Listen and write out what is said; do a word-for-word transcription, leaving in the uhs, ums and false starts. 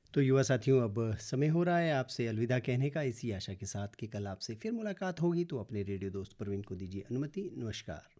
तो युवा साथियों, अब समय हो रहा है आपसे अलविदा कहने का, इसी आशा के साथ कि कल आपसे फिर मुलाकात होगी। तो अपने रेडियो दोस्त प्रवीण को दीजिए अनुमति। नमस्कार।